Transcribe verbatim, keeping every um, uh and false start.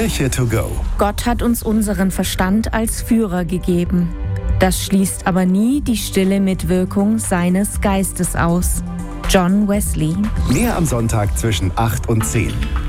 Kirche to go. Gott hat uns unseren Verstand als Führer gegeben. Das schließt aber nie die stille Mitwirkung seines Geistes aus. John Wesley. Mehr am Sonntag zwischen acht und zehn.